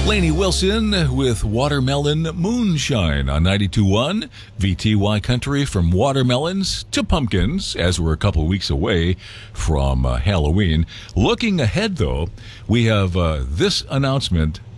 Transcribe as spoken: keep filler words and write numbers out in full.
Lainey Wilson with Watermelon Moonshine on ninety-two point one V T Y Country. From watermelons to pumpkins, as we're a couple weeks away from uh, Halloween. Looking ahead, though, we have uh, this announcement